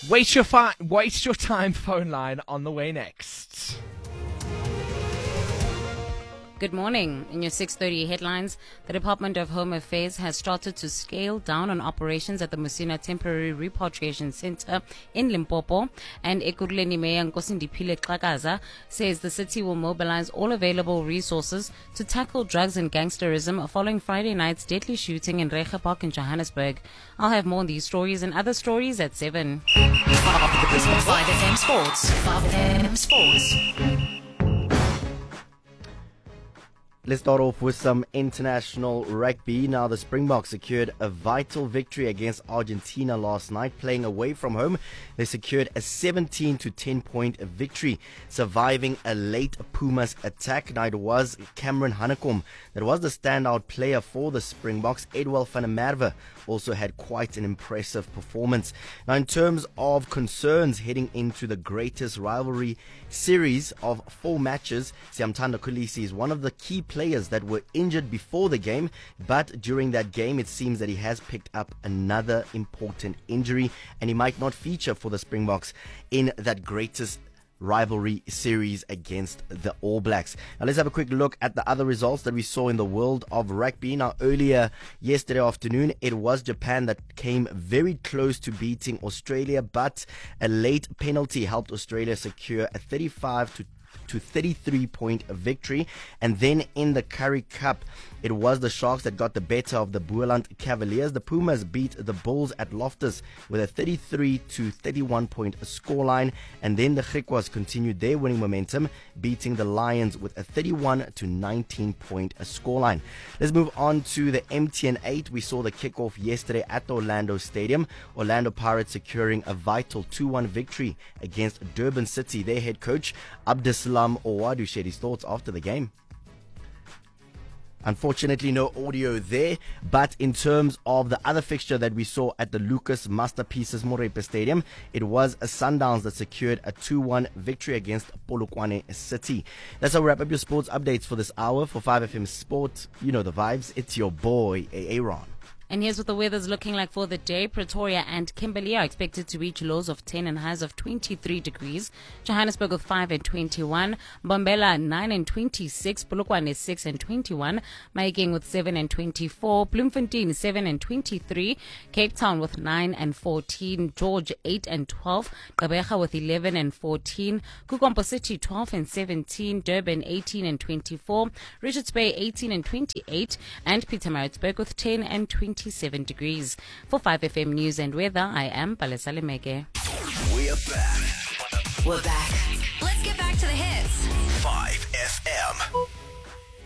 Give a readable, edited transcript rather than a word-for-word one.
Waste your time phone line on the way next. Good morning. In your 6:30 headlines, the Department of Home Affairs has started to scale down on operations at the Musina Temporary Repatriation Center in Limpopo. And Ekurhuleni Mayor Nkosindiphile Xhakaza says the city will mobilize all available resources to tackle drugs and gangsterism following Friday night's deadly shooting in Reiche Park in Johannesburg. I'll have more on these stories and other stories at 7. 5FM Sports. 5FM Sports. Let's start off with some international rugby. Now, the Springboks secured a vital victory against Argentina last night. Playing away from home, they secured a 17-10 point victory, surviving a late Pumas attack. Now, it was Cameron Hanekom that was the standout player for the Springboks. Edwell van der Merwe also had quite an impressive performance. Now, in terms of concerns heading into the greatest rivalry series of 4 matches, Siyamthanda Kolisi is one of the key players that were injured before the game, but during that game it seems that he has picked up another important injury and he might not feature for the Springboks in that greatest rivalry series against the All Blacks. Now let's have a quick look at the other results that we saw in the world of rugby. Now, earlier yesterday afternoon, it was Japan that came very close to beating Australia, but a late penalty helped Australia secure a 35 to 33 point victory. And then in the Currie Cup, it was the Sharks that got the better of the Boland Cavaliers. The Pumas beat the Bulls at Loftus with a 33 to 31 point scoreline. And then the Griquas continued their winning momentum, beating the Lions with a 31 to 19 point scoreline. Let's move on to the MTN 8. We saw the kickoff yesterday at the Orlando Stadium. Orlando Pirates securing a vital 2-1 victory against Durban City. Their head coach, Abdeslam Owadu, shared his thoughts after the game. Unfortunately, no audio there, but in terms of the other fixture that we saw at the Lucas Masterpieces Morepe Stadium, it was a Sundowns that secured a 2-1 victory against Polokwane City. That's how we wrap up your sports updates for this hour. For 5FM Sport, you know the vibes. It's your boy, Aaron. And here's what the weather's looking like for the day. Pretoria and Kimberley are expected to reach lows of 10 and highs of 23 degrees. Johannesburg with 5 and 21. Mbombela 9 and 26. Polokwane 6 and 21. Mahikeng with 7 and 24. Bloemfontein 7 and 23. Cape Town with 9 and 14. George 8 and 12. Gqeberha with 11 and 14. Kukompo City 12 and 17. Durban 18 and 24. Richards Bay 18 and 28. And Pietermaritzburg with 10 and 27 degrees. For 5FM News and Weather, I am Palesa Lemeke. We're back. Let's get back to the hits. 5